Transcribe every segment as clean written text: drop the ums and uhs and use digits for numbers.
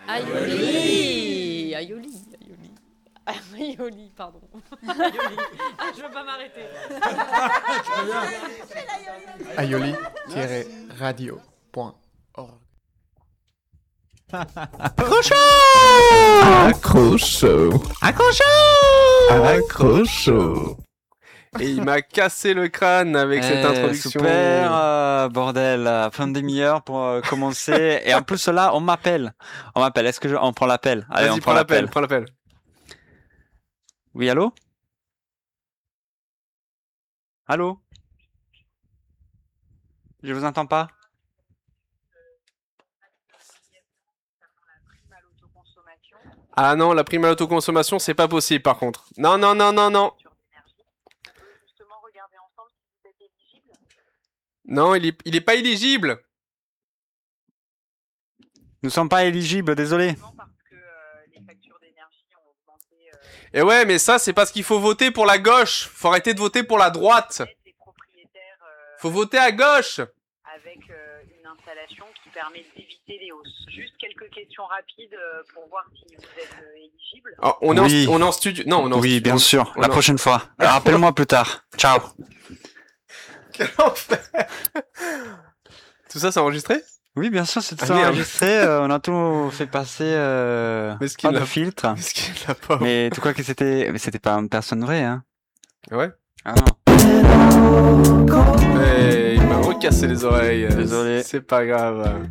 Aioli. Aioli, pardon. Aioli. Ah, je veux pas m'arrêter. aioli-radio.org. Accrocho. Et il m'a cassé le crâne avec cette introduction. Super, bordel, fin de demi-heure pour commencer. Et en plus là, on m'appelle. Est-ce que on prend l'appel? Allez, Vas-y, on prend l'appel. prends l'appel. Oui, allô? Allô? Je vous entends pas. Ah non, la prime à l'autoconsommation, c'est pas possible par contre. Non. Non, il est pas éligible. Nous sommes pas éligibles, désolé. Et ouais, mais ça, c'est parce qu'il faut voter pour la gauche. Faut arrêter de voter pour la droite. Faut voter à gauche. Avec une installation qui permet d'éviter les hausses. Juste quelques questions rapides pour voir si vous êtes éligible. Oh, on est en studio. Non, on est en Oui, studio. bien sûr. La prochaine fois. Rappelle-moi plus tard. Ciao. Quel enfer. Tout ça, c'est enregistré? Oui, bien sûr, c'est tout merde. enregistré. On a tout fait passer Mesquine, pas de la- filtre. Mesquine, la pauvre. Mais tu crois que c'était pas une personne vraie, hein? Ouais. Ah non. Mais il m'a recassé les oreilles. Désolé. C'est pas grave.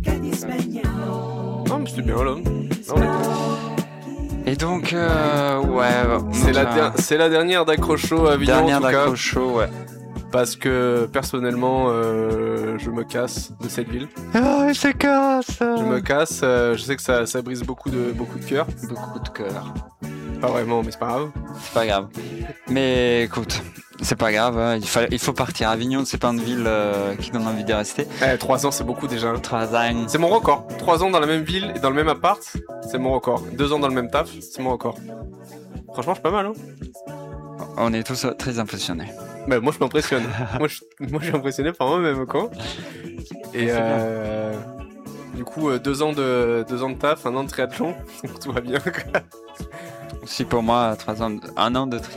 Non, mais c'était bien là. Non, on est- Et donc, ouais. C'est la dernière d'Accrocho à Avignon, Dernière en tout cas. d'accrocho, ouais. Parce que, personnellement, je me casse de cette ville. Oh, il se casse. Je me casse. Je sais que ça brise beaucoup de cœur. Beaucoup de cœur. Pas vraiment, mais c'est pas grave. C'est pas grave. Mais écoute, c'est pas grave. Hein. Il faut partir. Avignon, c'est pas une ville qui donne envie de rester. 3 ans, c'est beaucoup déjà. 3 ans. C'est mon record. 3 ans dans la même ville et dans le même appart, c'est mon record. 2 ans dans le même taf, c'est mon record. Franchement, je suis pas mal, hein. On est tous très impressionnés. Bah, moi, je m'impressionne. moi, je suis impressionné par moi-même, quoi. Et du coup, 2 ans de taf, 1 an de triathlon, tout va bien, quoi. Si pour moi, 1 an de